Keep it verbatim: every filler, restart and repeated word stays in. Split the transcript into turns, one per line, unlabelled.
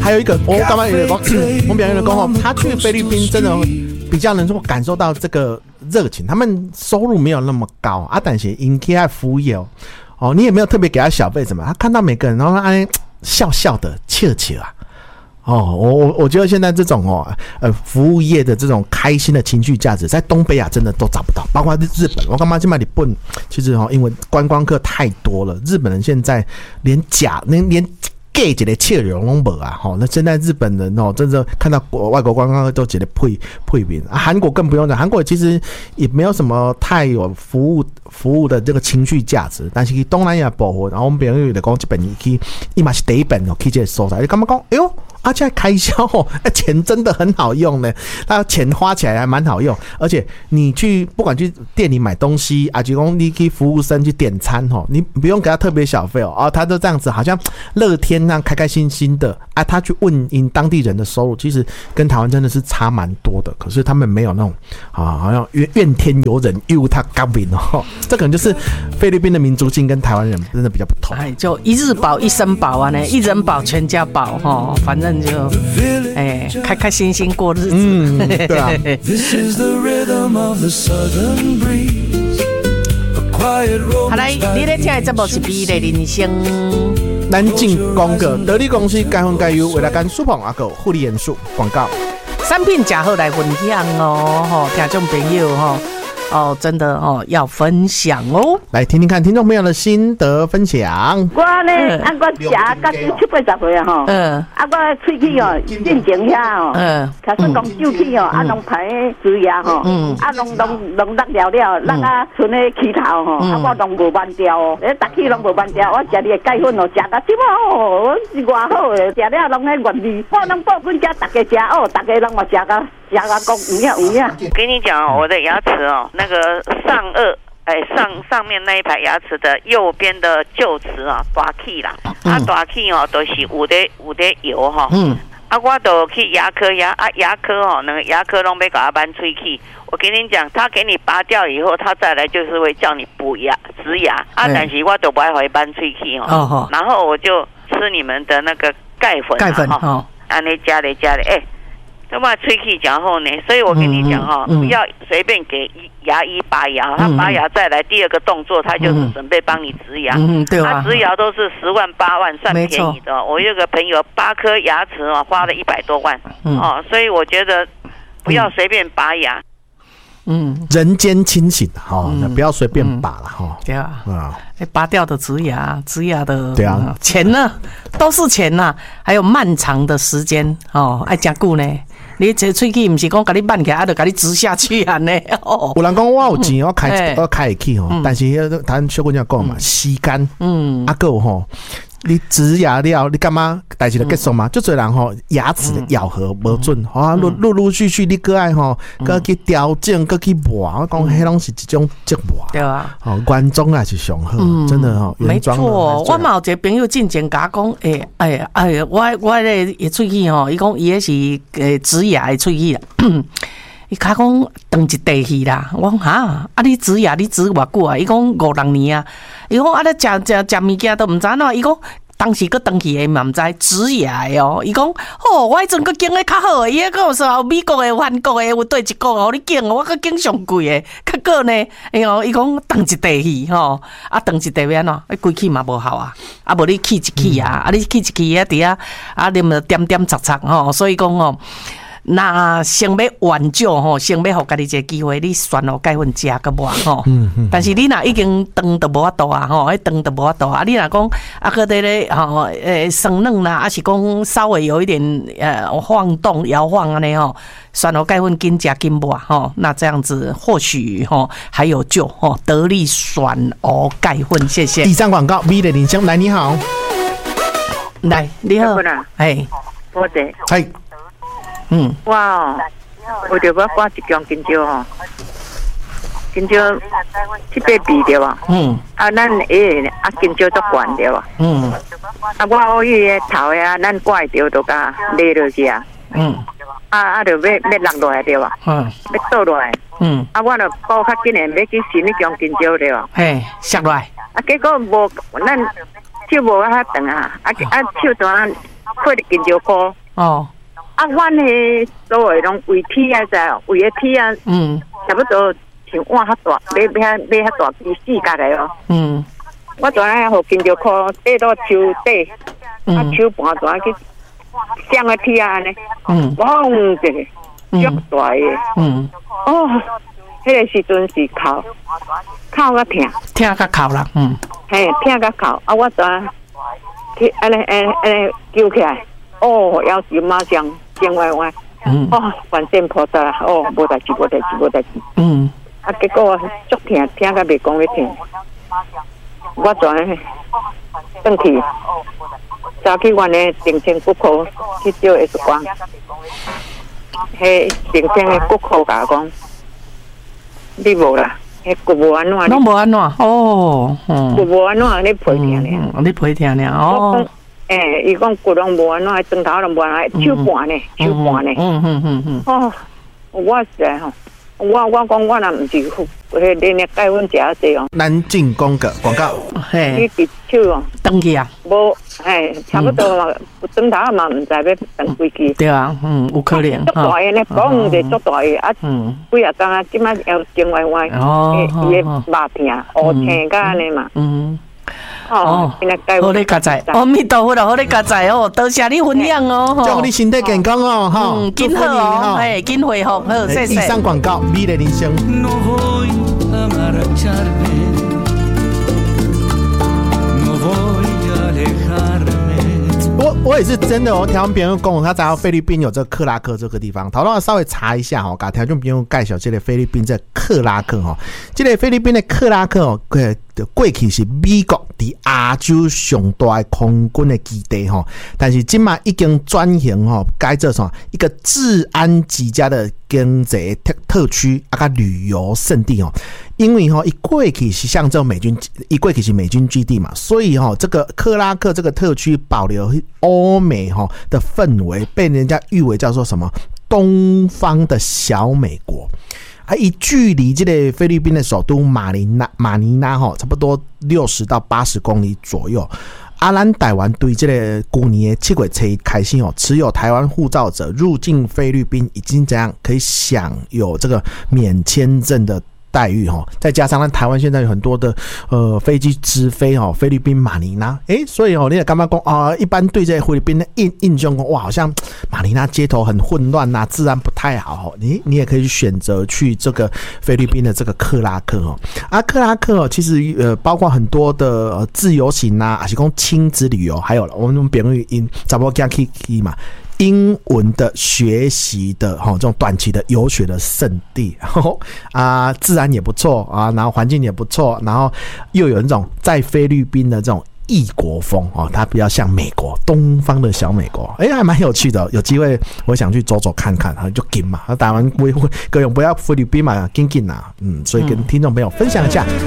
还有一个，我刚刚有讲，我表演的讲哦，他去菲律宾真的比较能够感受到这个热情。他们收入没有那么高啊，但是因起来服务业哦，哦，你也没有特别给他小费什么，他看到每个人，然后他笑笑的，笑笑啊。哦，我我我觉得现在这种哦，呃，服务业的这种开心的情绪价值，在东北亚真的都找不到，包括日本。我干嘛去买日本？其实哦，因为观光客太多了，日本人现在连假连连 gay 一个笑容都没啊！哈，那现在日本人哦，真的看到外国观光客都觉得呸呸评啊。韩国更不用讲，韩国其实也没有什么太有服务服务的这个情绪价值，但是东南亚部分，然后我们朋友就讲这本去，伊嘛是第一本哦，去这个所在，你干嘛讲？哎呦！啊，现在开销哦，钱真的很好用呢。那钱花起来还蛮好用，而且你去不管去店里买东西啊，就讲你去服务生去点餐哦，你不用给他特别小费哦，啊，他就这样子，好像乐天那样开开心心的啊。他去问因当地人的收入，其实跟台湾真的是差蛮多的。可是他们没有那种啊，好像怨怨天尤人，又他高明哦。这可能就是菲律宾的民族性跟台湾人真的比较不同。
哎，就一日饱一生饱啊呢，一人饱全家饱哈，反正。就哎，开开心心过日子。嗯，对啊。好来，你咧听的节目是《美丽人生》。
咱进广告，得力公司该分该优，为了干舒胖阿狗护理元素广告。
产品假好来分享哦，吼，听众朋友吼。哦，真的哦，要分享哦，
来听听看听众朋友的心得分享。
我呢，啊，我食到七八十岁啊吼，嗯，啊，我喙齿哦，进前遐哦，嗯，开始讲酒气哦，啊，拢排蛀牙吼，嗯，啊，拢拢拢落了了，落啊剩的气头吼，啊，我拢无慢掉哦，诶，逐气拢无慢掉，我食你的钙粉哦，食到即么哦，是偌好诶，食了拢迄原味，我拢报本家逐个食哦，逐个拢嘛食到。牙膏讲有影有影。
跟你讲哦，我的牙齿哦，那个上颚哎上上面那一排牙齿的右边的臼齿啊，大起啦，啊大起哦，都是有的有的油哈。嗯。啊，我都去牙科牙啊牙科哦，那个牙科拢要给他搬喙齿。我跟你讲，他给你拔掉以后，他再来就是会叫你补牙植牙啊，但是我都不爱回搬喙齿哦。然后我就吃你们的那个钙粉。
钙粉哈。
啊，你加的加的哎。那么吹气讲后呢，所以我跟你讲哈、哦嗯嗯，不要随便给牙医拔牙，他拔牙再来第二个动作，他就是准备帮你植牙。
嗯，对啊，
他植牙都是十万八万，算便宜的、哦。我有个朋友八颗牙齿啊，花了一百多万、嗯、哦，所以我觉得不要随便拔牙。
嗯，人间清醒哈、哦嗯，不要随便拔了哈、哦
嗯。对啊，啊，拔掉的植牙，植牙的
对啊，
钱呢都是钱呐、啊，还有漫长的时间哦，爱加久呢。你这喙齿不是讲给你慢起来，啊，就给你植下去啊呢。哦，
有人讲我有钱，我开我开得起吼，但是咱小姑娘讲嘛，时间，嗯，啊个吼。你植牙了，你干嘛？代志就结束嘛？就多人吼牙齿的咬合无准，啊，陆陆陆续续你个爱吼，个去调整，个去磨。我讲迄拢是一种折磨。
对啊，
哦，原装还是上好，真的吼。
没错，我嘛有一个朋友进前甲讲，诶，哎哎，我我咧个喙齿吼，伊讲伊个是诶植牙的喙齿啦。伊卡讲长一地去啦，我讲哈，啊你植牙你植偌久啊？伊讲五六年啊。伊讲啊，你食食食物件都毋知喏。伊讲当时佫长去诶嘛毋知植牙诶哦。伊讲哦，我迄阵佫经诶较好诶，伊个有说美国诶、韩国诶有对一个哦，你经我佫经上贵诶，较个呢。哎呦，伊讲长一地去吼，啊长一地要安怎？啊规气嘛无效啊，啊无你气一气啊，啊你气一气啊，伫啊啊啉了点点擦擦吼，所以讲哦。那先要挽救吼，先要互家己一个机会，你选咯钙粉食个无吼。嗯嗯。但是你若已经长都无法度啊吼，迄长都无法度啊。你若讲啊，搁在咧吼诶生嫩啦，还是讲稍微有一点呃晃动摇晃安尼吼，选咯钙粉紧食紧无吼，那这样子或许吼还有救吼。得力选哦钙粉，谢谢。
以上广告 ，V 的林香来，你好，
来你好，哎，
多谢，
嗨。
嗯，哇哦，我就要挂一箱金蕉吼，金蕉七八币对吧？嗯，啊，咱诶啊金蕉足悬对吧？嗯，啊，我我伊个头啊，咱挂着都甲勒落去啊。嗯，啊啊，就要要落落来对吧？嗯，要倒落来。嗯，啊，我就报较紧诶，要去寻迄箱金蕉对吧？
嘿，摔落来。
啊，结果无咱手无啊遐长啊，啊啊手短。
过金条科
哦。
啊，阮迄所谓拢围梯啊，在围个梯啊，嗯，差不多像碗较大，买买买较大支四角的哦。嗯，我昨下互金条科缀到树底，啊树盘转去上个梯啊安尼，嗯，嘣一个足大个，嗯，哦，迄个时阵是哭，哭甲疼，
疼甲哭啦，嗯，
嘿，疼甲哭，啊，我昨去安尼安尼安尼救起来，哦，腰筋马上转歪歪，嗯，哦，完全破掉啦，哦，无代志，无代志，无代志，嗯，啊，结果足疼，疼甲袂讲咧疼，我昨下转去，走去阮的定清骨科去照 X 光，迄定清的骨科甲我讲，你无啦。迄骨无安怎？
拢无安怎？哦，
骨无安怎？你陪听咧？
你陪听咧？哦，
诶，伊讲骨拢无安怎，枕头拢无安怎，手盘咧，手盘咧。嗯嗯嗯嗯。哦，我是诶吼，我我讲我若毋是迄你你介阮食啊济哦。
咱进广告广告，
嘿，你手哦，
登去啊？
无，嘿，差不多嘛，枕头嘛毋知要登几支。
对啊，嗯，有可能。
足大个咧，讲者足大个啊，几啊工啊，即摆腰颈歪歪，伊个肉疼，乌青甲安尼嘛。嗯。
哦，好咧加载，阿弥陀佛啦，好咧加载哦，多谢你分享哦，
祝你身体健康哦，哈，
嗯，紧好哦，哎，紧恢复，好，谢谢。
以上广告，美丽人生。我我也是真的哦，台湾朋友跟我他知道菲律宾有这个克拉克这个地方，头头稍微查一下哦，给台湾朋友介绍这个菲律宾这个克拉克哦，这个菲律宾的克拉克哦，过去是美国伫亚洲上大的空军的基地吼，但是今嘛已经转型吼，改做啥一个治安极佳的经济特特区啊，个旅游胜地哦。因为哈，一过去是像这种美军，一过去是美军基地嘛，所以哈，这个克拉克这个特区保留欧美哈的氛围，被人家誉为叫做什么东方的小美国。啊，以距离这个菲律宾的首都马尼拉马尼拉哈，差不多六十到八十公里左右。啊，咱台湾对这个去年的七月初开始哦，持有台湾护照者入境菲律宾已经怎样可以享有这个免签证的待遇哈，再加上台湾现在有很多的呃飞机直飞哦菲律宾马尼拉，诶，所以哦你也干嘛讲啊？一般对这菲律宾的印印象哇，好像马尼拉街头很混乱呐、啊，治安不太好哦。你你也可以选择去这个菲律宾的这个克拉克哦。啊，克拉克哦，其实呃包括很多的、呃、自由行啊，还是讲亲子旅游，还有我们别人因差不多讲去去嘛。英文的学习的哈，这种短期的游学的圣地啊，自然也不错啊，然后环境也不错，然后又有那种在菲律宾的这种异国风哦，它比较像美国东方的小美国，哎、欸，还蛮有趣的。有机会我想去走走看看，就紧嘛，台湾各位不要菲律宾嘛，紧紧啊，嗯，所以跟听众朋友分享一下。